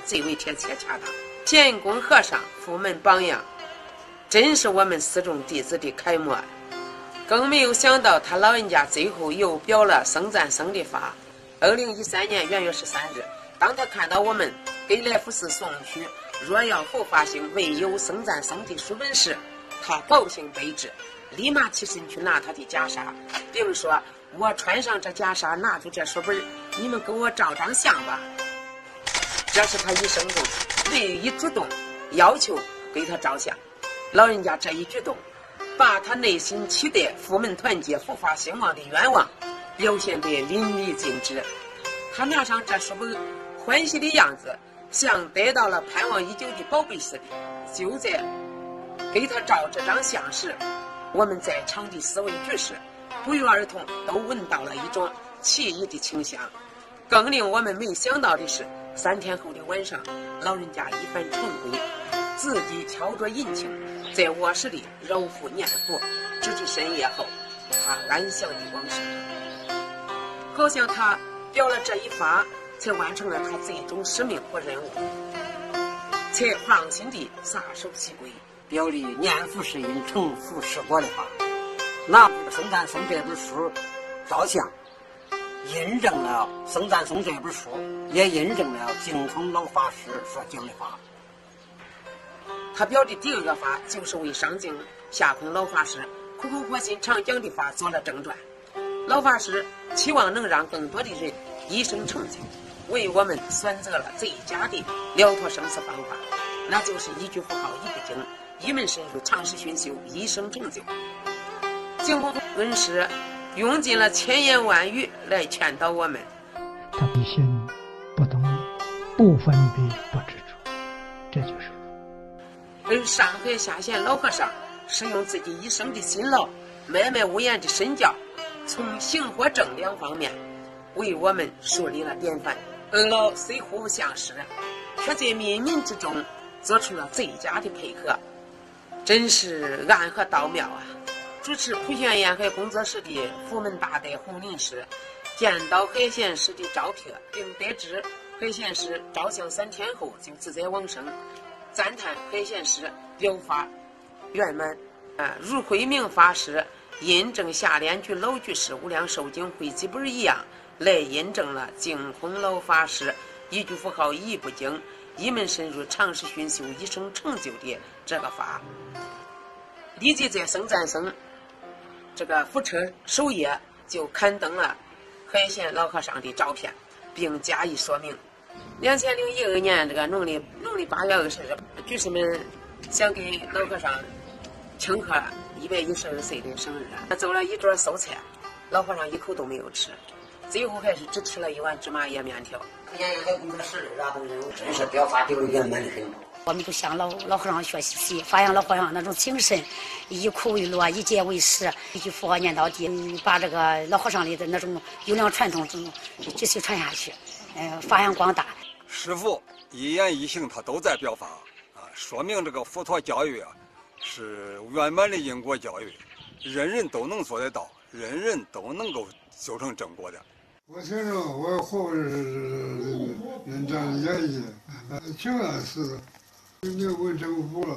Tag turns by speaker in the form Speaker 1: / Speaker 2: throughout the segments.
Speaker 1: 最为贴切恰当。贤公和尚府门榜样，真是我们寺众弟子的楷模。更没有想到他老人家最后又表了僧赞僧的法。2013年元月13日，当他看到我们给来福寺送去若要后发行未有僧赞僧的书本时，他高兴备至，立马起身去拿他的袈裟，并说：“我穿上这袈裟，拿出这书本，你们给我照张相吧。”这是他一生中唯一主动要求给他照相。老人家这一举动，把他内心期待佛门团结、佛法兴旺的愿望表现得淋漓尽致。他拿上这书本，欢喜的样子像得到了盼望已久的宝贝似的。就在给他照这张相时，我们在场的四位居士不约而同都闻到了一种奇异的清香。更令我们没想到的是，3天后的晚上，老人家一番晨归，自己挑着银磬在卧室里揉腹念佛，直至深夜后，他安详的往生。好像他表了这一法，才完成了他最终使命和任务，才放心地撒手西归。
Speaker 2: 表里念佛是因，成佛是果的话，拿僧赞僧这本书照相，印证了僧赞僧这本书，也印证了净空老法师所讲的话。
Speaker 1: 他表的第二个法，就是为上净下空老法师苦口婆心常讲的法做了正传。老法师期望能让更多的人一生成就，为我们选择了最佳的了脱生死方法，那就是一句佛号一不精，一门深入，长时熏修，一生成就。净空恩师用尽了千言万语来劝导我们。
Speaker 3: 他一心不动，不分别，不执着，这就是佛。
Speaker 1: 而上海下县老和尚是用自己一生的辛劳，默默无言的身教，从行和正两方面为我们树立了典范。二老虽互不相识，却在冥冥之中做出了最佳的配合，真是暗合道妙啊！主持普贤沿海工作室的福门大德洪林师见到海贤师的照片，并得知海贤师照相3天后就自在往生，赞叹海贤师表法圆满。如慧明法师印证下联居老居士无量寿经汇集本一样，来印证了净空老法师一句佛号一不精，一门深入，长时熏修，一生成就的这个法。立即在僧赞僧这个福车首页就刊登了海贤老和尚的照片，并加以说明。2012年这个农历8月20日，居士们想给老和尚庆贺112岁的生日，做了一桌素菜，老和尚一口都没有吃，最后还是只吃了1碗芝麻叶面条。
Speaker 2: 沿海工作室然后真是表法丢圆满的很。
Speaker 4: 我们都向老和尚学习，发扬老和尚那种精神，以苦为乐，以戒为师，一句佛号念到底，把这个老和尚里的那种优良传统继续传下去，发扬光大。
Speaker 5: 师父一言一行他都在表法说明这个佛陀教育是圆满的因果教育，人人都能做得到，人人都能够修成正果的。
Speaker 6: 我先生，我后是这样演绎，情感是已经问政府了，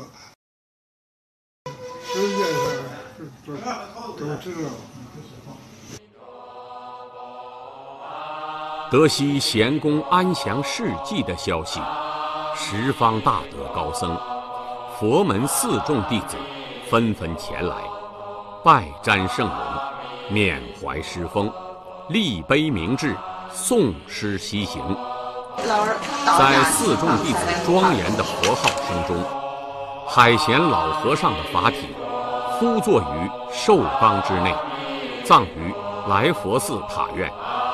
Speaker 6: 世界上都知道。
Speaker 7: 得悉贤公安详事迹的消息，十方大德高僧、佛门4众弟子纷纷前来，拜瞻圣容，缅怀师风，立碑铭志，诵诗西行。在4众弟子庄严的佛号声中，海贤老和尚的法体敷坐于寿冈之内，葬于来佛寺塔院。